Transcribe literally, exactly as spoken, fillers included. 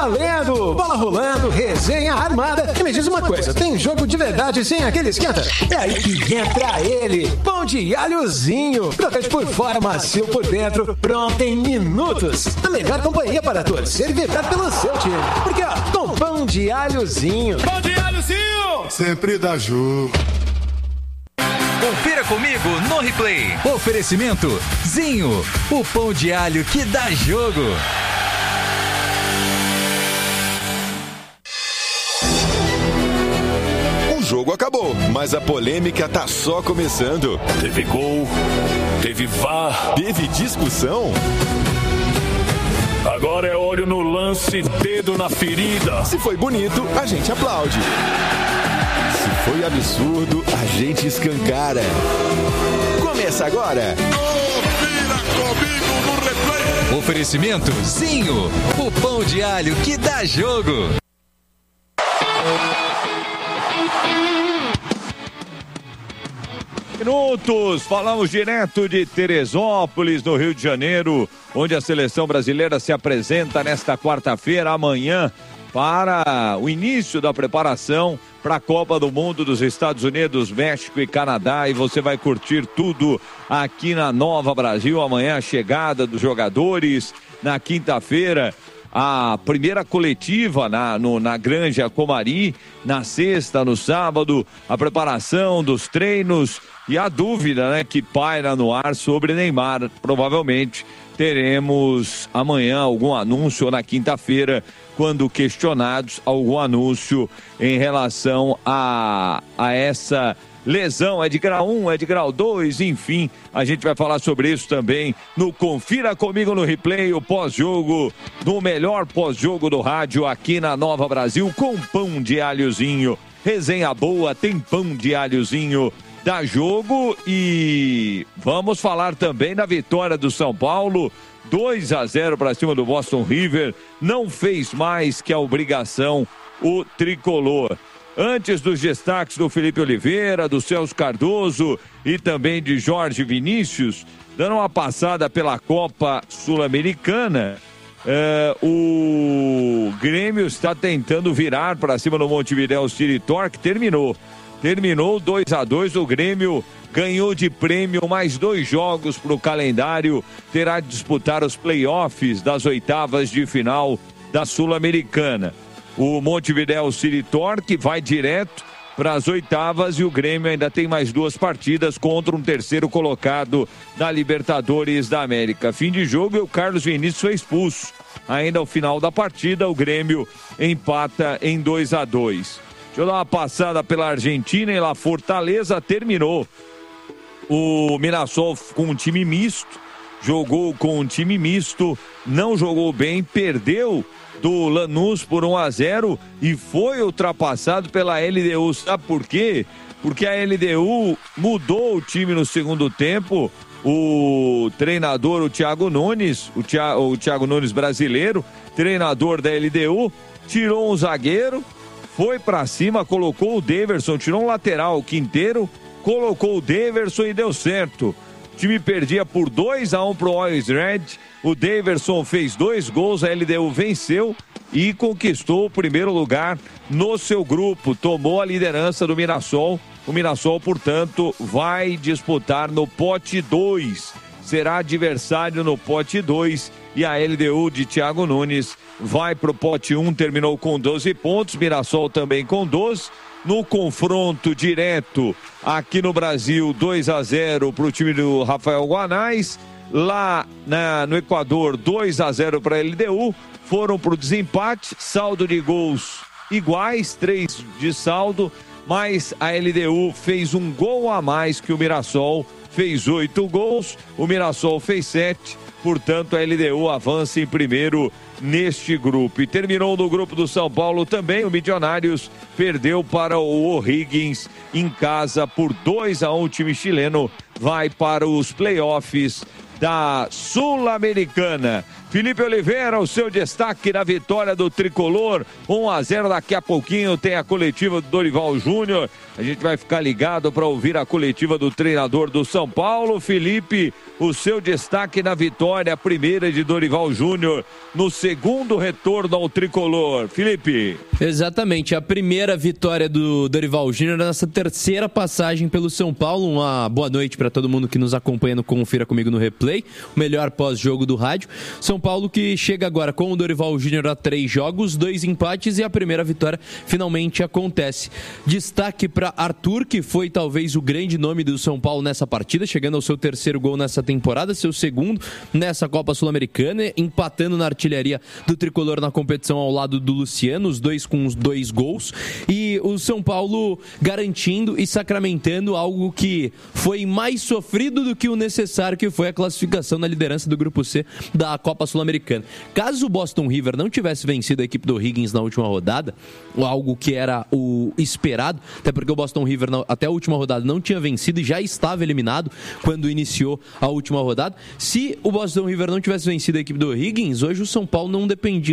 valendo! Bola rolando, resenha armada. E me diz uma coisa, tem jogo de verdade sem aquele esquenta? É aí que entra ele, pão de alhozinho. Crocante por fora, macio por dentro, pronto em minutos. A melhor companhia para torcer e vibrar pelo seu time. Porque ó, com pão de alhozinho. Pão de alhozinho! Sempre dá jogo. Confira comigo no replay. Oferecimento Zinho, o pão de alho que dá jogo. O jogo acabou, mas a polêmica tá só começando. Teve gol, teve V A R, teve discussão. Agora é olho no lance, dedo na ferida. Se foi bonito, a gente aplaude. Se foi absurdo, a gente escancara. Começa agora. Confira comigo no replay. Oferecimento Zinho, o pão de alho que dá jogo. Minutos, falamos direto de Teresópolis, no Rio de Janeiro, onde a seleção brasileira se apresenta nesta quarta-feira, amanhã, para o início da preparação para a Copa do Mundo dos Estados Unidos, México e Canadá, e você vai curtir tudo aqui na Nova Brasil. Amanhã a chegada dos jogadores, na quinta-feira a primeira coletiva na, no, na Granja Comari, na sexta, no sábado, a preparação dos treinos e a dúvida, né, que paira no ar sobre Neymar. Provavelmente teremos amanhã algum anúncio, ou na quinta-feira, quando questionados, algum anúncio em relação a, a essa lesão. É de grau um, é de grau dois, enfim, a gente vai falar sobre isso também no Confira Comigo no Replay, o pós-jogo, no melhor pós-jogo do rádio aqui na Nova Brasil, com pão de alhozinho. Resenha boa, tem pão de alhozinho da jogo. E vamos falar também da vitória do São Paulo, dois a zero para cima do Boston River. Não fez mais que a obrigação o tricolor. Antes dos destaques do Felipe Oliveira, do Celso Cardoso e também de Jorge Vinícius, dando uma passada pela Copa Sul-Americana, é, o Grêmio está tentando virar para cima do Montevidéu City Torque. Terminou. Terminou dois a dois, o Grêmio ganhou de prêmio mais dois jogos para o calendário, terá de disputar os playoffs das oitavas de final da Sul-Americana. O Montevidéu City Torque vai direto para as oitavas e o Grêmio ainda tem mais duas partidas contra um terceiro colocado da Libertadores da América. Fim de jogo e o Carlos Vinícius foi expulso. Ainda ao final da partida, o Grêmio empata em dois a dois. Deixa eu dar uma passada pela Argentina e lá Fortaleza terminou. O Mirassol com um time misto, jogou com um time misto, não jogou bem, perdeu do Lanús por um a zero e foi ultrapassado pela L D U. Sabe por quê? Porque a L D U mudou o time no segundo tempo. O treinador, o Thiago Nunes, o Thiago, o Thiago Nunes brasileiro, treinador da L D U, tirou um zagueiro, foi pra cima, colocou o Daverson, tirou um lateral, o Quinteiro, colocou o Daverson e deu certo. O time perdia por dois a um pro Always Red. O Daverson fez dois gols, a L D U venceu e conquistou o primeiro lugar no seu grupo. Tomou a liderança do Mirassol. O Mirassol, portanto, vai disputar no pote dois. Será adversário no pote dois. E a L D U de Thiago Nunes vai pro pote um, terminou com doze pontos. Mirassol também com doze. No confronto direto aqui no Brasil, dois a zero para o time do Rafael Guanais. Lá na, no Equador, dois a zero para a L D U. Foram para o desempate, saldo de gols iguais, três de saldo, mas a L D U fez um gol a mais que o Mirassol, fez oito gols, o Mirassol fez sete. Portanto, a L D U avança em primeiro neste grupo. E terminou no grupo do São Paulo também. O Milionários perdeu para o O'Higgins em casa por dois a um. O time chileno vai para os playoffs da Sul-Americana. Felipe Oliveira, o seu destaque na vitória do Tricolor, um a zero. Daqui a pouquinho tem a coletiva do Dorival Júnior. A gente vai ficar ligado para ouvir a coletiva do treinador do São Paulo. Felipe, o seu destaque na vitória, a primeira de Dorival Júnior, no segundo retorno ao Tricolor. Felipe. Exatamente, a primeira vitória do Dorival Júnior nessa terceira passagem pelo São Paulo. Uma boa noite para todo mundo que nos acompanha no Confira Comigo no Replay, o melhor pós-jogo do rádio. São Paulo que chega agora com o Dorival Júnior a três jogos, dois empates, e a primeira vitória finalmente acontece. Destaque para Arthur, que foi talvez o grande nome do São Paulo nessa partida, chegando ao seu terceiro gol nessa temporada, seu segundo nessa Copa Sul-Americana, empatando na artilharia do Tricolor na competição ao lado do Luciano, os dois com os dois gols, e o São Paulo garantindo e sacramentando algo que foi mais sofrido do que o necessário, que foi a classificação na liderança do Grupo C da Copa Sul-Americana. Caso o Boston River não tivesse vencido a equipe do Higgins na última rodada, ou algo que era o esperado, até porque o Boston River até a última rodada não tinha vencido e já estava eliminado quando iniciou a última rodada. Se o Boston River não tivesse vencido a equipe do Higgins, hoje o São Paulo não dependia